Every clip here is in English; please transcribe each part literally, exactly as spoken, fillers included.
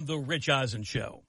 The Rich Eisen Show.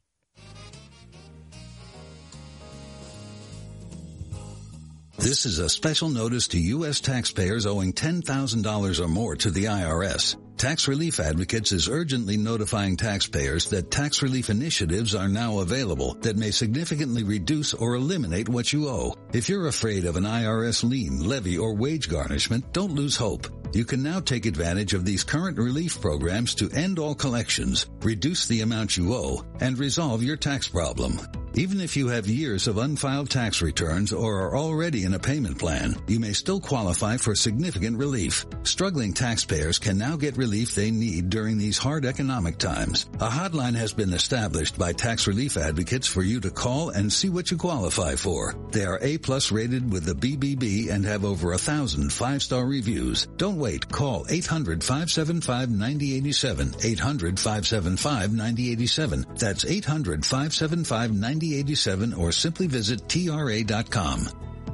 This is a special notice to U S taxpayers owing ten thousand dollars or more to the I R S. Tax Relief Advocates is urgently notifying taxpayers that tax relief initiatives are now available that may significantly reduce or eliminate what you owe. If you're afraid of an I R S lien, levy, or wage garnishment, don't lose hope. You can now take advantage of these current relief programs to end all collections, reduce the amount you owe, and resolve your tax problem. Even if you have years of unfiled tax returns or are already in a payment plan, you may still qualify for significant relief. Struggling taxpayers can now get relief they need during these hard economic times. A hotline has been established by Tax Relief Advocates for you to call and see what you qualify for. They are A-plus rated with the B B B and have over a thousand five-star reviews. Don't wait. Call eight hundred, five seven five, nine zero eight seven, eight hundred, five seven five, nine zero eight seven. That's eight hundred, five seven five, nine zero eight seven or simply visit T R A dot com.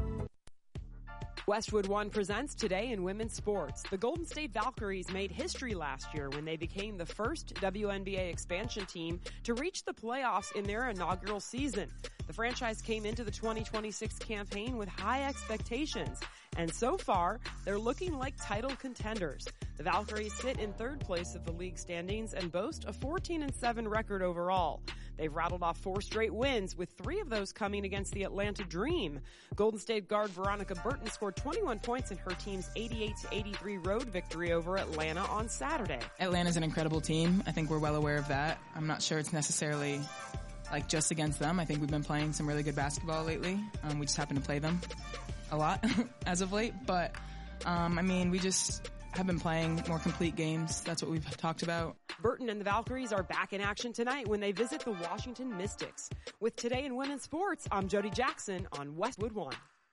Westwood One presents Today in Women's Sports. The Golden State Valkyries made history last year when they became the first W N B A expansion team to reach the playoffs in their inaugural season. The franchise came into the twenty twenty-six campaign with high expectations, and so far, they're looking like title contenders. The Valkyries sit in third place of the league standings and boast a fourteen and seven record overall. They've rattled off four straight wins, with three of those coming against the Atlanta Dream. Golden State guard Veronica Burton scored twenty-one points in her team's eighty-eight to eighty-three road victory over Atlanta on Saturday. Atlanta's an incredible team. I think we're well aware of that. I'm not sure it's necessarily like just against them. I think we've been playing some really good basketball lately. Um, we just happen to play them a lot as of late. But, um, I mean, we just have been playing more complete games. That's what we've talked about. Burton and the Valkyries are back in action tonight when they visit the Washington Mystics. With Today in Women's Sports, I'm Jody Jackson on Westwood One.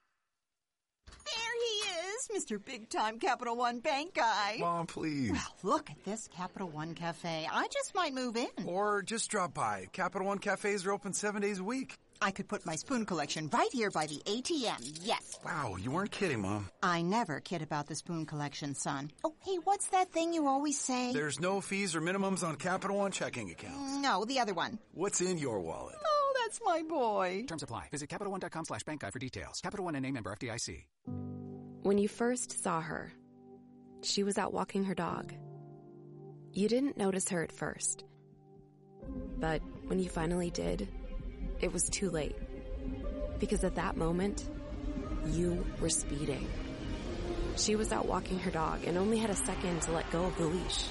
There he is, Mister Big Time Capital One Bank guy. Mom, please. Well, look at this Capital One Cafe. I just might move in. Or just drop by. Capital One Cafes are open seven days a week. I could put my spoon collection right here by the A T M, yes. Wow, you weren't kidding, Mom. I never kid about the spoon collection, son. Oh, hey, what's that thing you always say? There's no fees or minimums on Capital One checking accounts. No, the other one. What's in your wallet? Oh, that's my boy. Terms apply. Visit CapitalOne.com slash bank guide for details. Capital One N A member F D I C. When you first saw her, she was out walking her dog. You didn't notice her at first. But when you finally did, it was too late. Because at that moment, you were speeding. She was out walking her dog and only had a second to let go of the leash.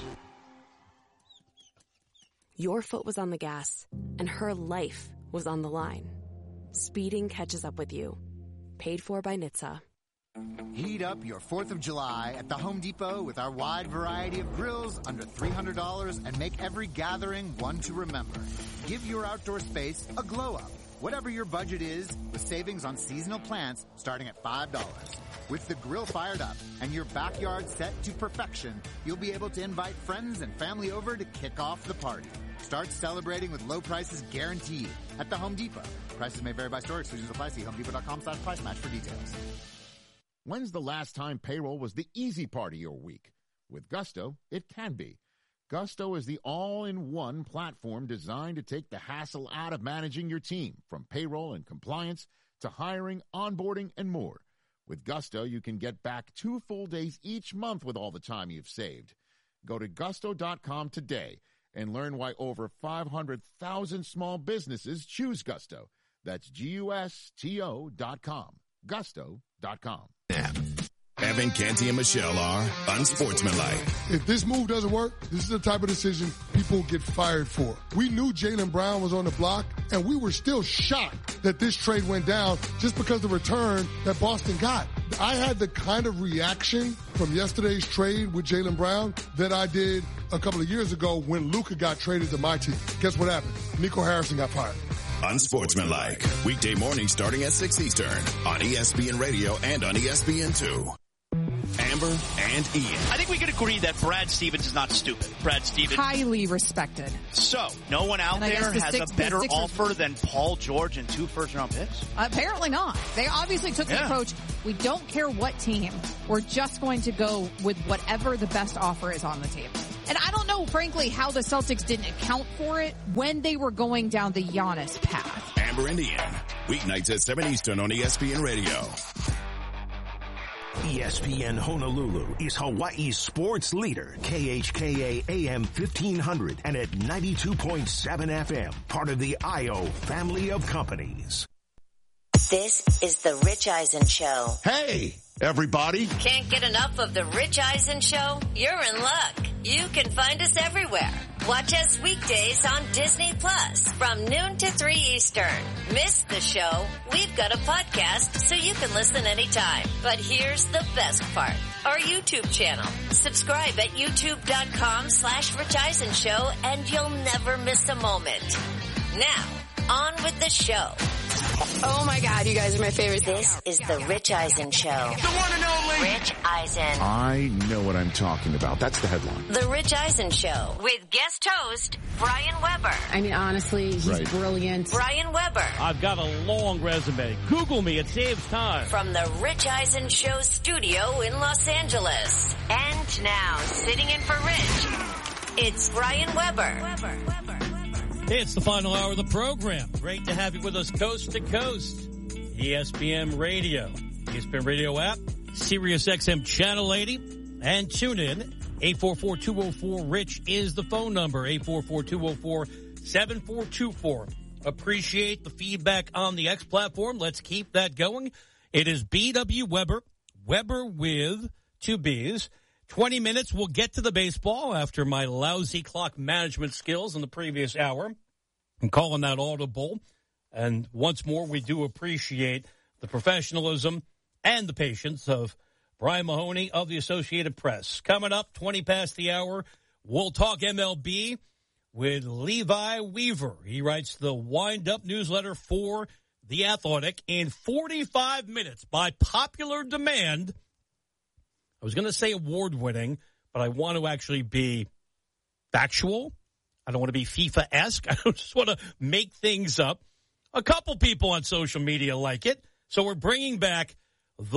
Your foot was on the gas, and her life was on the line. Speeding catches up with you. Paid for by N H T S A. Heat up your fourth of July at the Home Depot with our wide variety of grills under three hundred dollars and make every gathering one to remember. Give your outdoor space a glow up. Whatever your budget is, with savings on seasonal plants starting at five dollars. With the grill fired up and your backyard set to perfection, you'll be able to invite friends and family over to kick off the party. Start celebrating with low prices guaranteed at the Home Depot. Prices may vary by store. Exclusions apply. See homedepot.com slash price match for details. When's the last time payroll was the easy part of your week? With Gusto, it can be. Gusto is the all-in-one platform designed to take the hassle out of managing your team, from payroll and compliance to hiring, onboarding, and more. With Gusto, you can get back two full days each month with all the time you've saved. Go to gusto dot com today and learn why over five hundred thousand small businesses choose Gusto. That's G U S T O dot com. gusto dot com. Evan, Canty, and Michelle are unsportsmanlike. If this move doesn't work, this is the type of decision people get fired for. We knew Jaylen Brown was on the block, and we were still shocked that this trade went down just because of the return that Boston got. I had the kind of reaction from yesterday's trade with Jaylen Brown that I did a couple of years ago when Luka got traded to my team. Guess what happened? Nico Harrison got fired. Unsportsmanlike. Weekday morning starting at six Eastern on E S P N Radio and on E S P N two. Amber and Ian. I think we can agree that Brad Stevens is not stupid. Brad Stevens. Highly respected. So, no one out and there the has six, a better Sixers, offer than Paul George and two first-round picks? Apparently not. They obviously took the yeah. approach, we don't care what team. We're just going to go with whatever the best offer is on the table. And I don't know, frankly, how the Celtics didn't account for it when they were going down the Giannis path. Amber Indian, weeknights at seven Eastern on E S P N Radio. E S P N Honolulu is Hawaii's sports leader. K H K A A M fifteen hundred and at ninety-two point seven F M. Part of the I O family of companies. This is the Rich Eisen Show. Hey, everybody. Can't get enough of the Rich Eisen Show? You're in luck. You can find us everywhere. Watch us weekdays on Disney Plus from noon to three Eastern. Miss the show? We've got a podcast so you can listen anytime. But here's the best part. Our YouTube channel. Subscribe at youtube.com slash Rich Eisen Show and you'll never miss a moment. Now, on with the show. Oh my God, you guys are my favorite. This is the Rich Eisen Show. The one and only Rich Eisen. I know what I'm talking about. That's the headline. The Rich Eisen Show with guest host Brian Weber. I mean, honestly, he's right. brilliant. Brian Weber. I've got a long resume. Google me. It saves time. From the Rich Eisen Show studio in Los Angeles. And now, sitting in for Rich, it's Brian Weber. Weber. Weber. It's the final hour of the program. Great to have you with us coast to coast. E S P N Radio, E S P N Radio app, Sirius X M Channel eighty, and tune in. eight four four, two oh four, RICH is the phone number, eight four four, two oh four, seven four two four. Appreciate the feedback on the X platform. Let's keep that going. It is B W Weber, Weber with two B's. twenty minutes, we'll get to the baseball after my lousy clock management skills in the previous hour. I'm calling that audible. And once more, we do appreciate the professionalism and the patience of Brian Mahoney of the Associated Press. Coming up, twenty past the hour, we'll talk M L B with Levi Weaver. He writes the wind-up newsletter for The Athletic in forty-five minutes by popular demand. I was going to say award-winning, but I want to actually be factual. I don't want to be FIFA-esque. I just want to make things up. A couple people on social media like it. So we're bringing back the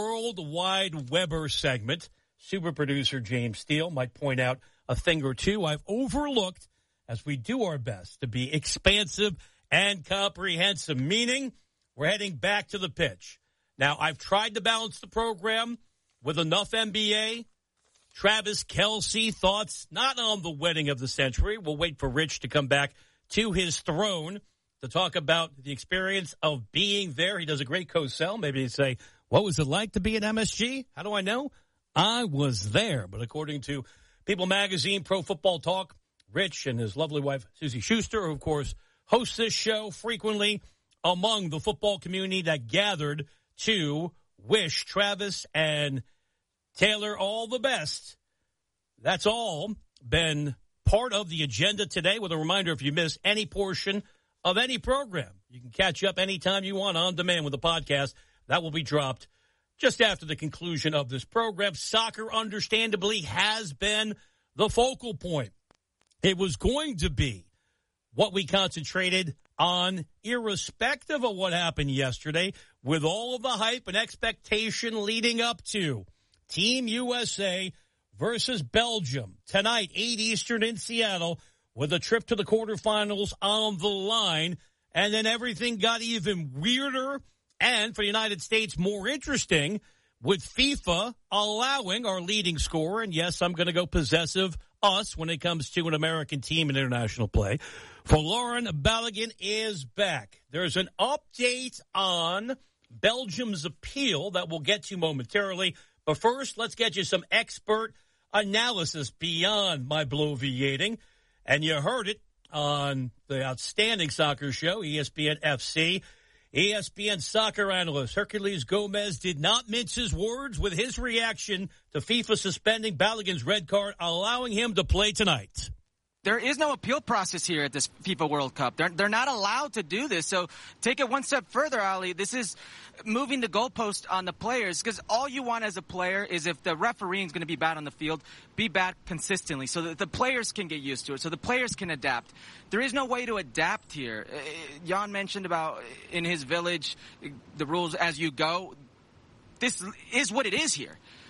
Worldwide Weber segment. Super producer James Steele might point out a thing or two I've overlooked as we do our best to be expansive and comprehensive, meaning we're heading back to the pitch. Now, I've tried to balance the program with enough N B A. Travis Kelce thoughts not on the wedding of the century. We'll wait for Rich to come back to his throne to talk about the experience of being there. He does a great co-sell. Maybe he'd say, what was it like to be at M S G? How do I know? I was there. But according to People Magazine, Pro Football Talk, Rich and his lovely wife, Susie Schuster, who, of course, hosts this show frequently among the football community that gathered to wish Travis and Taylor all the best. That's all been part of the agenda today, with a reminder, if you miss any portion of any program, you can catch up anytime you want on demand with the podcast. That will be dropped just after the conclusion of this program. Soccer, understandably, has been the focal point. It was going to be what we concentrated on, irrespective of what happened yesterday, with all of the hype and expectation leading up to Team U S A versus Belgium tonight, eight Eastern in Seattle, with a trip to the quarterfinals on the line. And then everything got even weirder and, for the United States, more interesting, with FIFA allowing our leading scorer, and yes, I'm going to go possessive us when it comes to an American team in international play, Folarin Balogun is back. There's an update on Belgium's appeal that we'll get to momentarily. But first, let's get you some expert analysis beyond my bloviating. And you heard it on the outstanding soccer show, E S P N F C. E S P N soccer analyst Herculez Gomez did not mince his words with his reaction to FIFA suspending Balogun's red card, allowing him to play tonight. There is no appeal process here at this FIFA World Cup. They're, they're not allowed to do this. So take it one step further, Ali. This is moving the goalpost on the players, because all you want as a player is, if the referee is going to be bad on the field, be bad consistently so that the players can get used to it, so the players can adapt. There is no way to adapt here. Uh, Jan mentioned about in his village, the rules as you go. This is what it is here.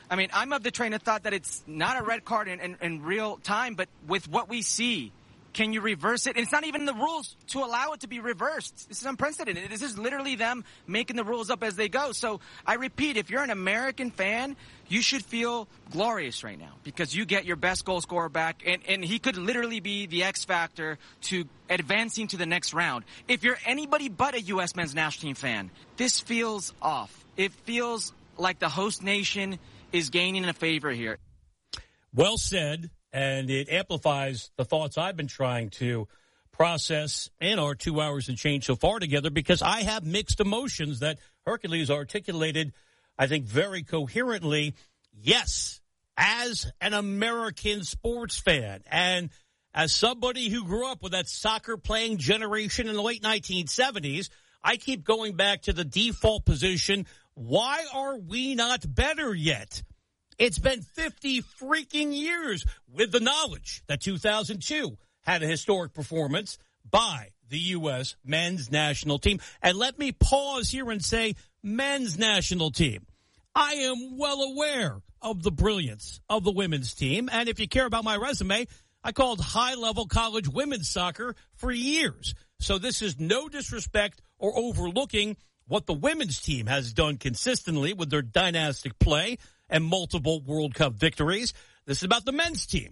I mean, I'm of the train of thought that it's not a red card in, in, in real time, but with what we see, can you reverse it? And it's not even in the rules to allow it to be reversed. This is unprecedented. This is literally them making the rules up as they go. So I repeat, if you're an American fan, you should feel glorious right now because you get your best goal scorer back, and, and he could literally be the X factor to advancing to the next round. If you're anybody but a U S men's national team fan, this feels off. It feels like the host nation is gaining a favor here. Well said. And it amplifies the thoughts I've been trying to process in our two hours and change so far together, because I have mixed emotions that Hercules articulated, I think, very coherently. Yes, as an American sports fan and as somebody who grew up with that soccer-playing generation in the late nineteen seventies, I keep going back to the default position. Why are we not better yet? It's been fifty freaking years, with the knowledge that two thousand two had a historic performance by the U S men's national team. And let me pause here and say men's national team. I am well aware of the brilliance of the women's team. And if you care about my resume, I called high-level college women's soccer for years. So this is no disrespect or overlooking what the women's team has done consistently with their dynastic play and multiple World Cup victories. This is about the men's team.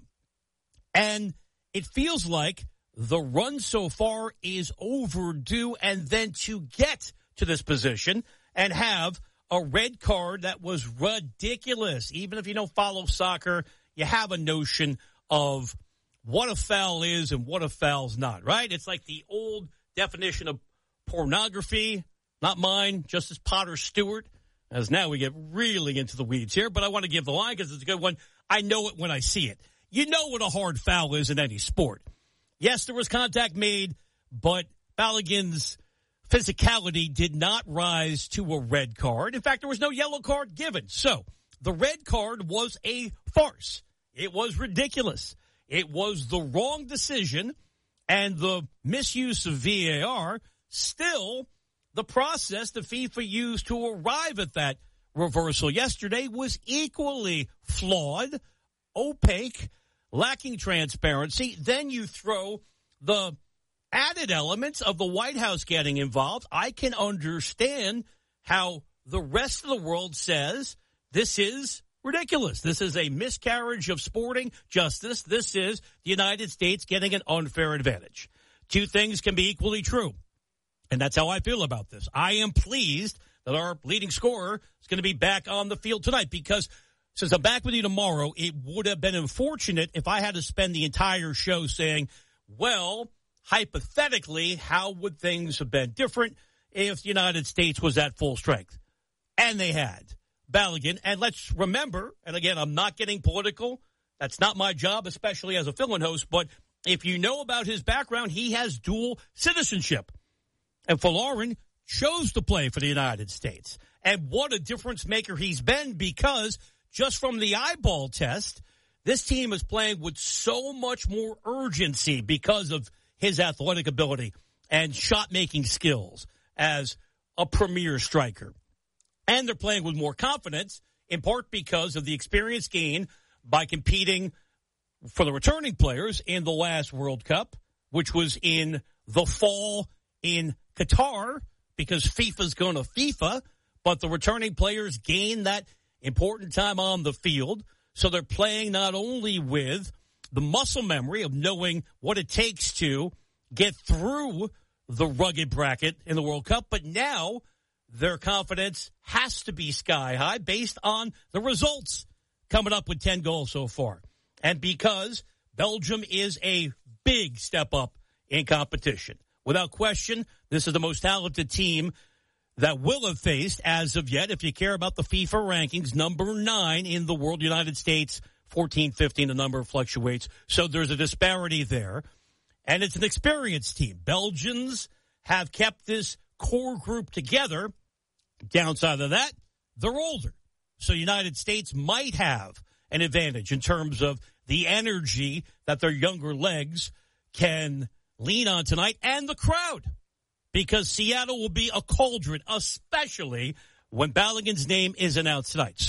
And it feels like the run so far is overdue, and then to get to this position and have a red card that was ridiculous. Even if you don't follow soccer, you have a notion of what a foul is and what a foul's not, right? It's like the old definition of pornography, not mine, Justice Potter Stewart. As now we get really into the weeds here, but I want to give the line because it's a good one. I know it when I see it. You know what a hard foul is in any sport. Yes, there was contact made, but Balogun's physicality did not rise to a red card. In fact, there was no yellow card given. So the red card was a farce. It was ridiculous. It was the wrong decision, and the misuse of V A R still. The process the FIFA used to arrive at that reversal yesterday was equally flawed, opaque, lacking transparency. Then you throw the added elements of the White House getting involved. I can understand how the rest of the world says this is ridiculous. This is a miscarriage of sporting justice. This is the United States getting an unfair advantage. Two things can be equally true. And that's how I feel about this. I am pleased that our leading scorer is going to be back on the field tonight, because since I'm back with you tomorrow, it would have been unfortunate if I had to spend the entire show saying, well, hypothetically, how would things have been different if the United States was at full strength? And they had. Balogun, and let's remember, and again, I'm not getting political. That's not my job, especially as a fill-in host, but if you know about his background, he has dual citizenship. And Folarin chose to play for the United States. And what a difference maker he's been, because just from the eyeball test, this team is playing with so much more urgency because of his athletic ability and shot-making skills as a premier striker. And they're playing with more confidence, in part because of the experience gained by competing for the returning players in the last World Cup, which was in the fall in Qatar, because FIFA's going to FIFA, but the returning players gain that important time on the field. So they're playing not only with the muscle memory of knowing what it takes to get through the rugged bracket in the World Cup, but now their confidence has to be sky high based on the results, coming up with ten goals so far. And because Belgium is a big step up in competition. Without question, this is the most talented team that will have faced as of yet. If you care about the FIFA rankings, number nine in the world, United States, fourteen, fifteen, the number fluctuates. So there's a disparity there. And it's an experienced team. Belgians have kept this core group together. Downside of that, they're older. So United States might have an advantage in terms of the energy that their younger legs can lean on tonight, and the crowd, because Seattle will be a cauldron, especially when Balogun's name is announced tonight. So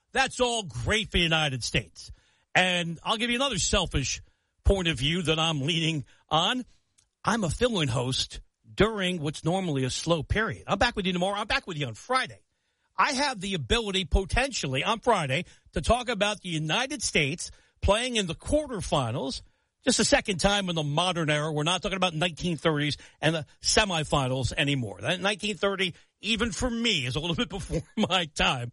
that's all great for the United States. And I'll give you another selfish point of view that I'm leaning on. I'm a fill-in host during what's normally a slow period. I'm back with you tomorrow. I'm back with you on Friday. I have the ability potentially on Friday to talk about the United States playing in the quarterfinals. Just a second time in the modern era. We're not talking about nineteen thirties and the semifinals anymore. That nineteen thirty, even for me, is a little bit before my time.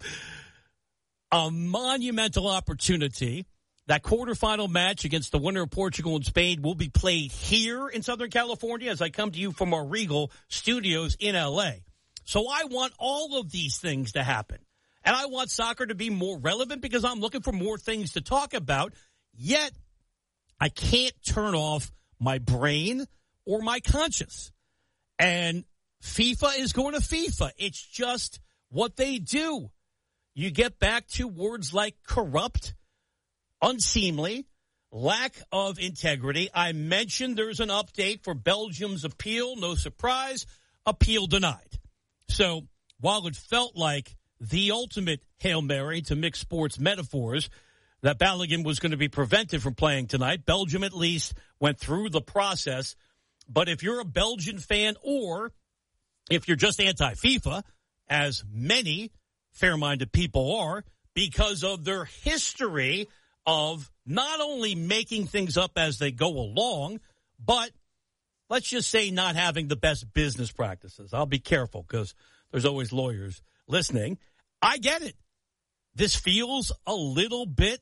A monumental opportunity. That quarterfinal match against the winner of Portugal and Spain will be played here in Southern California as I come to you from our Regal studios in L A. So I want all of these things to happen. And I want soccer to be more relevant because I'm looking for more things to talk about. Yet, I can't turn off my brain or my conscience. And FIFA is going to FIFA. It's just what they do. You get back to words like corrupt, unseemly, lack of integrity. I mentioned there's an update for Belgium's appeal. No surprise, appeal denied. So while it felt like the ultimate Hail Mary, to mix sports metaphors, that Balogun was going to be prevented from playing tonight, Belgium at least went through the process. But if you're a Belgian fan or if you're just anti-FIFA, as many fair-minded people are, because of their history of not only making things up as they go along, but let's just say not having the best business practices. I'll be careful because there's always lawyers listening. I get it. This feels a little bit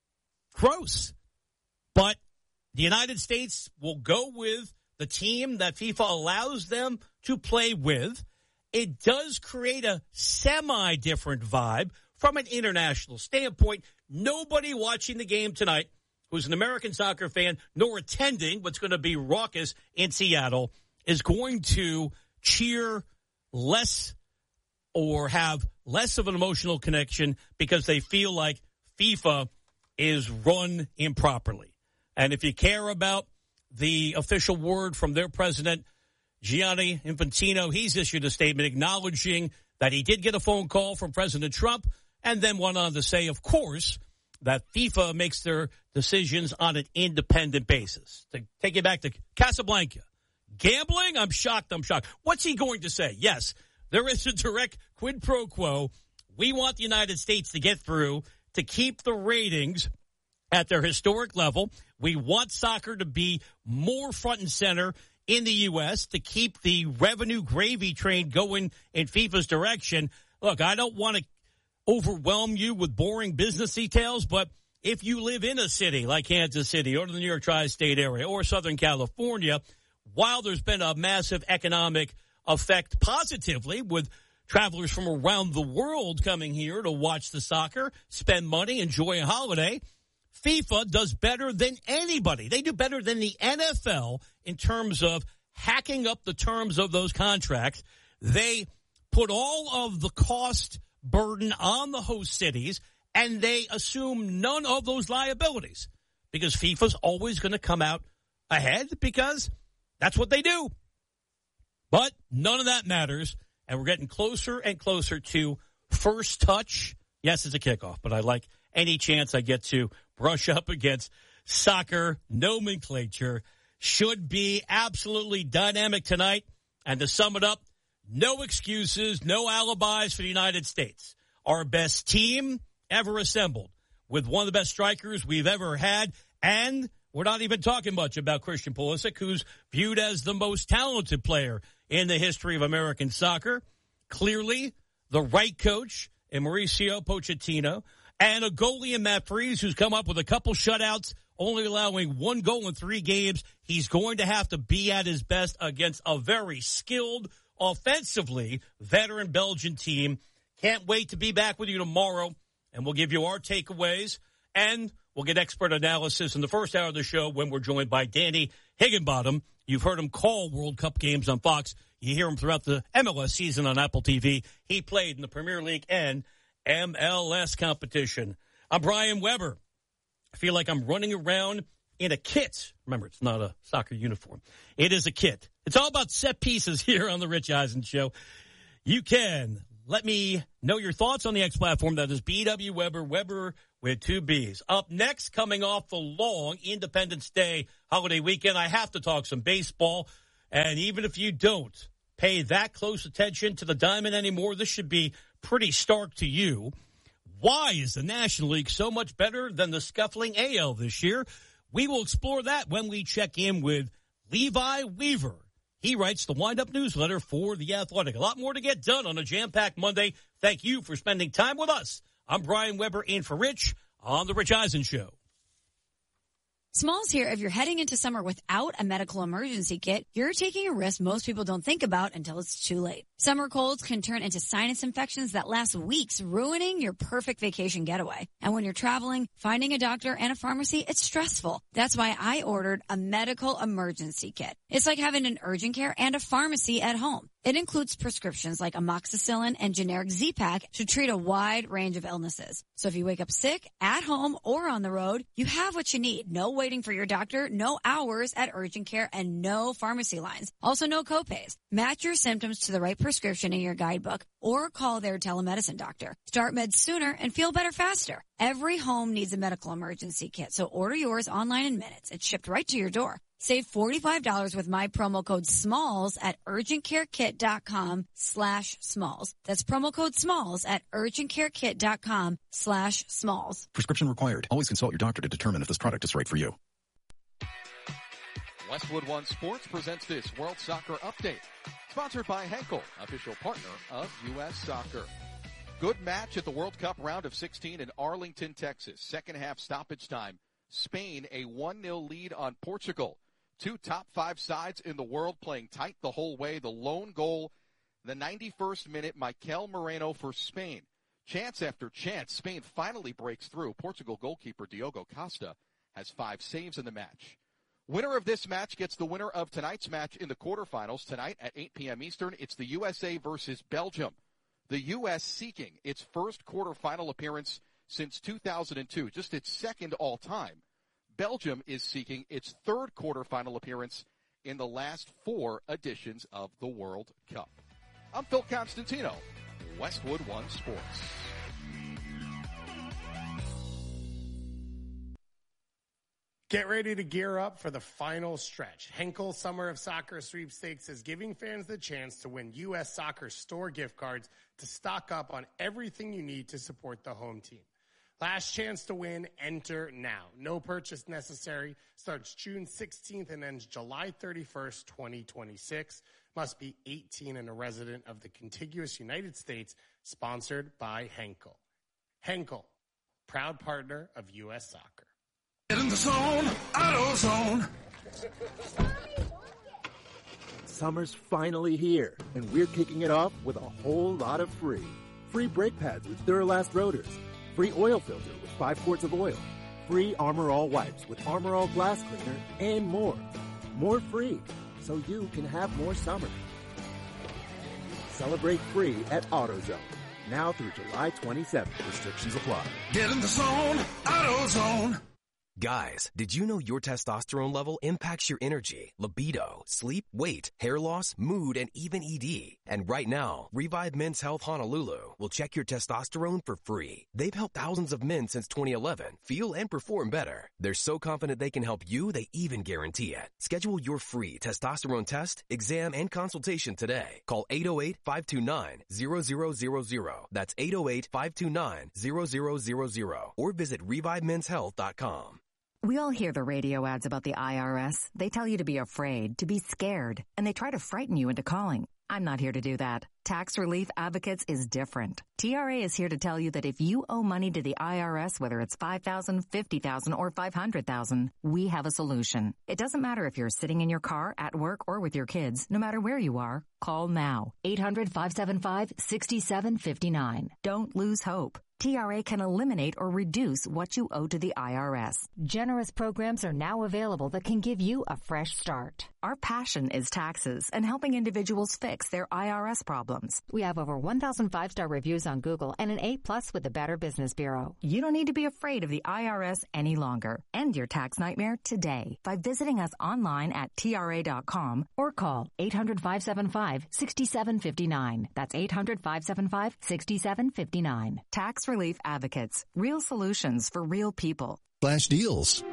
gross, but the United States will go with the team that FIFA allows them to play with. It does create a semi-different vibe from an international standpoint. Nobody watching the game tonight who's an American soccer fan nor attending what's going to be raucous in Seattle is going to cheer less or have less of an emotional connection because they feel like FIFA is run improperly. And if you care about the official word from their president, Gianni Infantino, he's issued a statement acknowledging that he did get a phone call from President Trump and then went on to say, of course, that FIFA makes their decisions on an independent basis. To take it back to Casablanca. Gambling? I'm shocked. I'm shocked. What's he going to say? Yes, there is a direct quid pro quo. We want the United States to get through to keep the ratings at their historic level. We want soccer to be more front and center in the U S to keep the revenue gravy train going in FIFA's direction. Look, I don't want to overwhelm you with boring business details, but if you live in a city like Kansas City or the New York tri-state area or Southern California, while there's been a massive economic effect positively with travelers from around the world coming here to watch the soccer, spend money, enjoy a holiday, FIFA does better than anybody. They do better than the N F L in terms of hacking up the terms of those contracts. They put all of the cost burden on the host cities, and they assume none of those liabilities because FIFA's always going to come out ahead because that's what they do. But none of that matters, and we're getting closer and closer to first touch. Yes, it's a kickoff, but I like any chance I get to brush up against soccer nomenclature. Should be absolutely dynamic tonight. And to sum it up, no excuses, no alibis for the United States. Our best team ever assembled with one of the best strikers we've ever had. And we're not even talking much about Christian Pulisic, who's viewed as the most talented player in the history of American soccer. Clearly, the right coach in Mauricio Pochettino, and a goalie in Matt Freese who's come up with a couple shutouts, only allowing one goal in three games. He's going to have to be at his best against a very skilled, offensively veteran Belgian team. Can't wait to be back with you tomorrow, and we'll give you our takeaways, and we'll get expert analysis in the first hour of the show when we're joined by Danny Higginbottom. You've heard him call World Cup games on Fox. You hear him throughout the M L S season on Apple T V. He played in the Premier League and M L S competition. I'm Brian Weber. I feel like I'm running around in a kit. Remember, it's not a soccer uniform. It is a kit. It's all about set pieces here on the Rich Eisen Show. You can let me know your thoughts on the X platform. That is B W Weber, Weber with two B's. Up next, coming off the long Independence Day holiday weekend, I have to talk some baseball. And even if you don't pay that close attention to the diamond anymore, this should be pretty stark to you. Why is the National League so much better than the scuffling A L this year? We will explore that when we check in with Levi Weaver. He writes the Wind Up newsletter for The Athletic. A lot more to get done on a jam-packed Monday. Thank you for spending time with us. I'm Brian Weber in for Rich on The Rich Eisen Show. Smalls here. If you're heading into summer without a medical emergency kit, you're taking a risk most people don't think about until it's too late. Summer colds can turn into sinus infections that last weeks, ruining your perfect vacation getaway. And when you're traveling, finding a doctor and a pharmacy, it's stressful. That's why I ordered a medical emergency kit. It's like having an urgent care and a pharmacy at home. It includes prescriptions like amoxicillin and generic Z-Pak to treat a wide range of illnesses. So if you wake up sick, at home, or on the road, you have what you need. No waiting for your doctor, no hours at urgent care, and no pharmacy lines. Also no copays. Match your symptoms to the right prescription in your guidebook or call their telemedicine doctor. Start meds sooner and feel better faster. Every home needs a medical emergency kit, so order yours online in minutes. It's shipped right to your door. Save forty-five dollars with my promo code SMALLS at urgentcarekit.com slash SMALLS. That's promo code SMALLS at urgentcarekit.com slash SMALLS. Prescription required. Always consult your doctor to determine if this product is right for you. Westwood One Sports presents this World Soccer Update. Sponsored by Henkel, official partner of U S Soccer. Good match at the World Cup round of sixteen in Arlington, Texas. Second half stoppage time. Spain a one nil lead on Portugal. Two top five sides in the world playing tight the whole way. The lone goal, the ninety-first minute, Mikel Moreno for Spain. Chance after chance, Spain finally breaks through. Portugal goalkeeper Diogo Costa has five saves in the match. Winner of this match gets the winner of tonight's match in the quarterfinals. Tonight at eight p.m. Eastern, it's the U S A versus Belgium. The U S seeking its first quarterfinal appearance since two thousand two, just its second all-time. Belgium is seeking its third quarterfinal appearance in the last four editions of the World Cup. I'm Phil Constantino, Westwood One Sports. Get ready to gear up for the final stretch. Henkel Summer of Soccer Sweepstakes is giving fans the chance to win U S Soccer store gift cards to stock up on everything you need to support the home team. Last chance to win, enter now. No purchase necessary. Starts June sixteenth and ends July thirty-first, twenty twenty-six. Must be eighteen and a resident of the contiguous United States. Sponsored by Henkel. Henkel, proud partner of U S Soccer. Get in the zone, AutoZone. Summer's finally here, and we're kicking it off with a whole lot of free. Free brake pads with Duralast rotors. Free oil filter with five quarts of oil. Free Armor All wipes with Armor All glass cleaner, and more. More free, so you can have more summer. Celebrate free at AutoZone. Now through July twenty-seventh. Restrictions apply. Get in the zone, AutoZone. Guys, did you know your testosterone level impacts your energy, libido, sleep, weight, hair loss, mood, and even E D? And right now, Revive Men's Health Honolulu will check your testosterone for free. They've helped thousands of men since twenty eleven feel and perform better. They're so confident they can help you, they even guarantee it. Schedule your free testosterone test, exam, and consultation today. Call eight oh eight, five two nine, zero zero zero zero. That's eight oh eight, five two nine, zero zero zero zero. Or visit revive men's health dot com. We all hear the radio ads about the I R S. They tell you to be afraid, to be scared, and they try to frighten you into calling. I'm not here to do that. Tax Relief Advocates is different. T R A is here to tell you that if you owe money to the I R S, whether it's five thousand dollars, fifty thousand dollars, or five hundred thousand dollars, we have a solution. It doesn't matter if you're sitting in your car, at work, or with your kids. No matter where you are, call now. eight hundred, five seven five, six seven five nine. Don't lose hope. T R A can eliminate or reduce what you owe to the I R S. Generous programs are now available that can give you a fresh start. Our passion is taxes and helping individuals fix their I R S problems. We have over one thousand five-star reviews on Google and an A plus with the Better Business Bureau. You don't need to be afraid of the I R S any longer. End your tax nightmare today by visiting us online at T R A dot com or call eight hundred, five seven five, six seven five nine. That's eight hundred, five seven five, six seven five nine. Tax Relief Advocates. Real solutions for real people. Flash deals.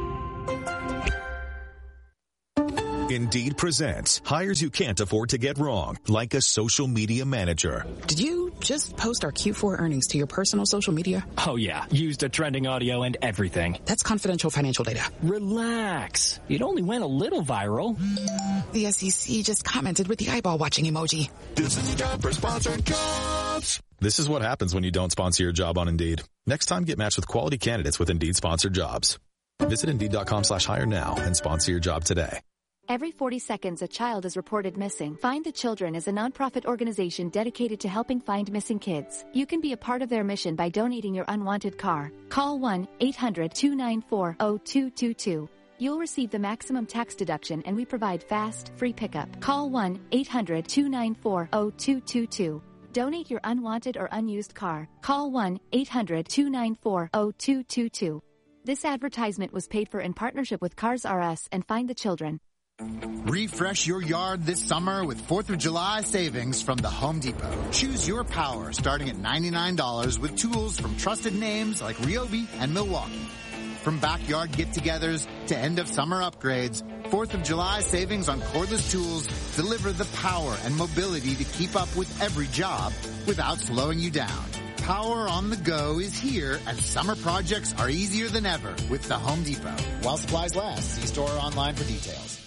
Indeed presents hires you can't afford to get wrong, like a social media manager. Did you just post our Q four earnings to your personal social media? Oh yeah, used a trending audio and everything. That's confidential financial data. Relax. It only went a little viral. The S E C just commented with the eyeball watching emoji. This is the job for sponsored jobs. This is what happens when you don't sponsor your job on Indeed. Next time, get matched with quality candidates with Indeed sponsored jobs. Visit Indeed.com slash hire now and sponsor your job today. Every forty seconds, a child is reported missing. Find the Children is a nonprofit organization dedicated to helping find missing kids. You can be a part of their mission by donating your unwanted car. Call one eight hundred, two nine four, zero two two two. You'll receive the maximum tax deduction, and we provide fast, free pickup. Call one eight hundred, two nine four, zero two two two. Donate your unwanted or unused car. Call one eight hundred, two nine four, zero two two two. This advertisement was paid for in partnership with Cars R Us and Find the Children. Refresh your yard this summer with fourth of July savings from the Home Depot. Choose your power starting at ninety-nine dollars with tools from trusted names like Ryobi and Milwaukee. From backyard get-togethers to end-of-summer upgrades, fourth of July savings on cordless tools deliver the power and mobility to keep up with every job without slowing you down. Power on the go is here, and summer projects are easier than ever with the Home Depot. While supplies last, see store or online for details.